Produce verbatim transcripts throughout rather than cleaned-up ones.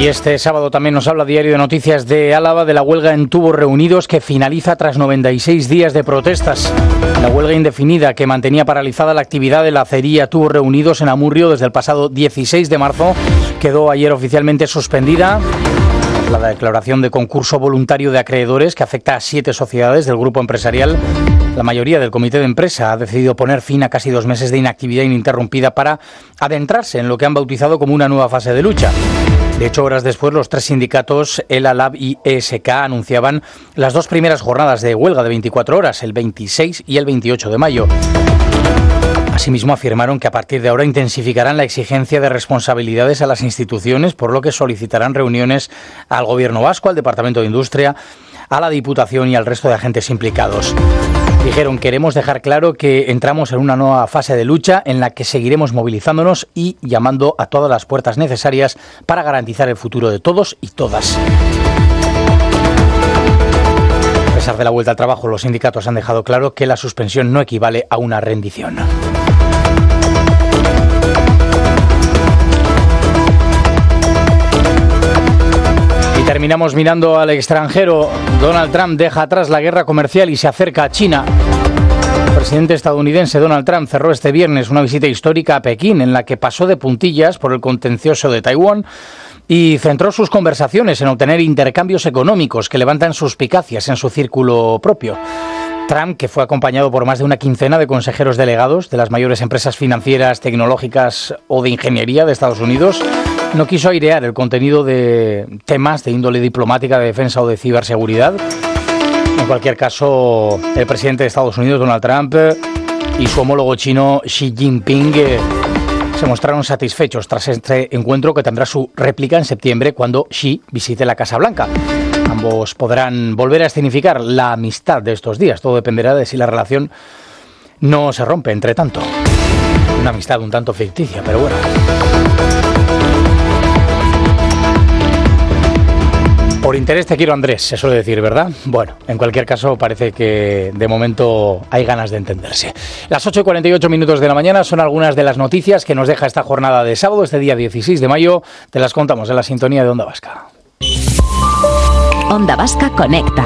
Y este sábado también nos habla Diario de Noticias de Álava de la huelga en Tubos Reunidos, que finaliza tras noventa y seis días de protestas. La huelga indefinida que mantenía paralizada la actividad de la acería Tubos Reunidos en Amurrio desde el pasado dieciséis de marzo quedó ayer oficialmente suspendida. La declaración de concurso voluntario de acreedores que afecta a siete sociedades del grupo empresarial. La mayoría del comité de empresa ha decidido poner fin a casi dos meses de inactividad ininterrumpida para adentrarse en lo que han bautizado como una nueva fase de lucha. De hecho, horas después, los tres sindicatos, ELA, LAB y E S K, anunciaban las dos primeras jornadas de huelga de veinticuatro horas, el veintiséis y el veintiocho de mayo. Asimismo, afirmaron que a partir de ahora intensificarán la exigencia de responsabilidades a las instituciones, por lo que solicitarán reuniones al Gobierno vasco, al Departamento de Industria, a la Diputación y al resto de agentes implicados. Dijeron: queremos dejar claro que entramos en una nueva fase de lucha en la que seguiremos movilizándonos y llamando a todas las puertas necesarias para garantizar el futuro de todos y todas. A pesar de la vuelta al trabajo, los sindicatos han dejado claro que la suspensión no equivale a una rendición. Y terminamos mirando al extranjero. Donald Trump deja atrás la guerra comercial y se acerca a China. El presidente estadounidense Donald Trump cerró este viernes una visita histórica a Pekín, en la que pasó de puntillas por el contencioso de Taiwán y centró sus conversaciones en obtener intercambios económicos que levantan suspicacias en su círculo propio. Trump, que fue acompañado por más de una quincena de consejeros delegados de las mayores empresas financieras, tecnológicas o de ingeniería de Estados Unidos, no quiso airear el contenido de temas de índole diplomática, de defensa o de ciberseguridad. En cualquier caso, el presidente de Estados Unidos, Donald Trump, y su homólogo chino, Xi Jinping, eh, se mostraron satisfechos tras este encuentro, que tendrá su réplica en septiembre cuando Xi visite la Casa Blanca. Ambos podrán volver a escenificar la amistad de estos días. Todo dependerá de si la relación no se rompe entre tanto. Una amistad un tanto ficticia, pero bueno. Por interés te quiero, Andrés, se suele decir, ¿verdad? Bueno, en cualquier caso parece que de momento hay ganas de entenderse. Las ocho y cuarenta y ocho minutos de la mañana son algunas de las noticias que nos deja esta jornada de sábado, este día dieciséis de mayo. Te las contamos en la sintonía de Onda Vasca. Onda Vasca Conecta.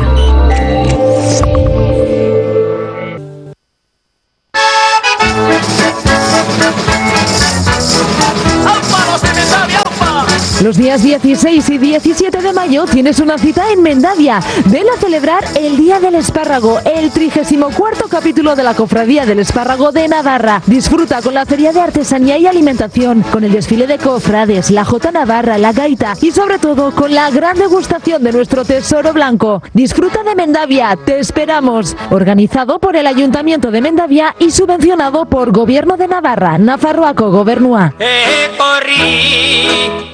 Los días dieciséis y diecisiete de mayo tienes una cita en Mendavia. Ven a celebrar el Día del Espárrago, el trigésimo cuarto capítulo de la Cofradía del Espárrago de Navarra. Disfruta con la feria de artesanía y alimentación, con el desfile de cofrades, la Jota Navarra, la gaita y sobre todo con la gran degustación de nuestro tesoro blanco. Disfruta de Mendavia, te esperamos. Organizado por el Ayuntamiento de Mendavia y subvencionado por Gobierno de Navarra, Nafarroako Gobernua. Eh, corrí.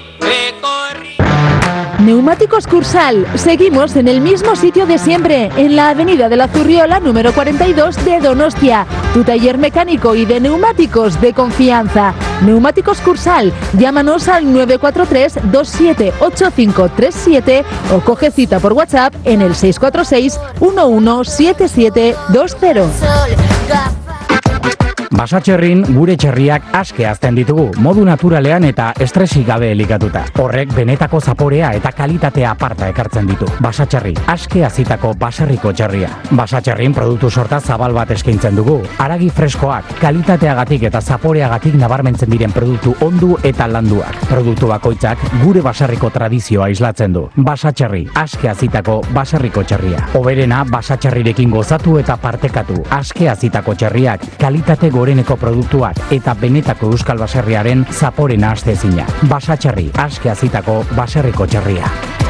Neumáticos Cursal. Seguimos en el mismo sitio de siempre, en la avenida de la Zurriola número cuarenta y dos de Donostia. Tu taller mecánico y de neumáticos de confianza. Neumáticos Cursal. Llámanos al nueve cuatro tres, dos siete ocho cinco tres siete o coge cita por WhatsApp en el seis cuatro seis, uno uno siete siete dos cero. Basatxerrin gure txerriak aske hazten ditugu, modu naturalean eta estresik gabe elikatuta. Horrek benetako zaporea eta kalitatea aparta ekartzen ditu. Basatxerri, aske hazitako baserriko txerria. Basatxerrin produktu sorta zabal bat eskaintzen dugu. Haragi freskoak, kalitateagatik eta zaporeagatik nabarmentzen diren produktu ondu eta landuak. Produktu bakoitzak gure baserriko tradizioa islatzen du. Basatxerri, aske hazitako baserriko txerria. Hoberena basatxerrirekin gozatu eta partekatu. Aske hazitako txerriak, kalitate goreneko produktuak eta benetako euskal baserriaren zaporena astezina. Basatxerri, aske hazitako baserriko txerria.